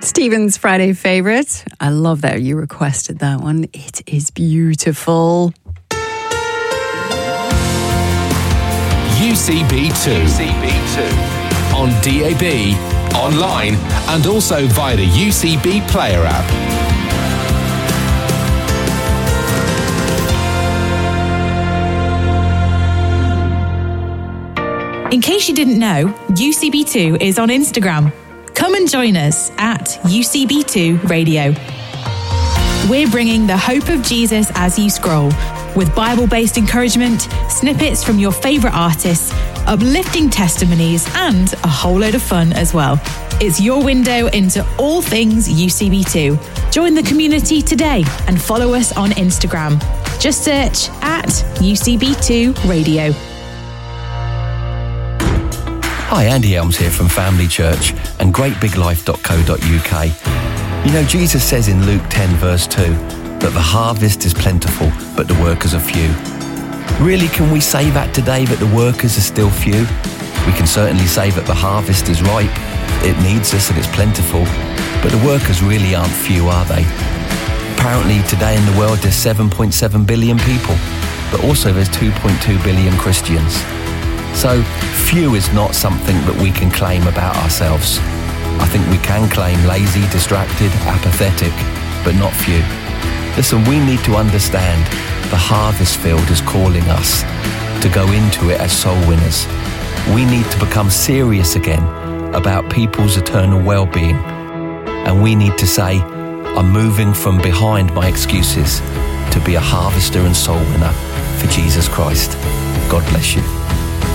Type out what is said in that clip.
Stephen's Friday favourite. I love that you requested that one. It is beautiful. UCB2 on DAB, online and also via the UCB Player app. In case you didn't know, UCB2 is on Instagram. Come and join us at UCB2 Radio. We're bringing the hope of Jesus as you scroll, with Bible-based encouragement, snippets from your favourite artists, uplifting testimonies, and a whole load of fun as well. It's your window into all things UCB2. Join the community today and follow us on Instagram. Just search at UCB2 Radio. Hi, Andy Elms here from Family Church and greatbiglife.co.uk. You know, Jesus says in Luke 10 verse 2 that the harvest is plentiful, but the workers are few. Really, can we say that today, that the workers are still few? We can certainly say that the harvest is ripe, it needs us and it's plentiful, but the workers really aren't few, are they? Apparently today in the world there's 7.7 billion people, but also there's 2.2 billion Christians. So few is not something that we can claim about ourselves. I think we can claim lazy, distracted, apathetic, but not few. Listen, we need to understand the harvest field is calling us to go into it as soul winners. We need to become serious again about people's eternal well-being. And we need to say, I'm moving from behind my excuses to be a harvester and soul winner for Jesus Christ. God bless you.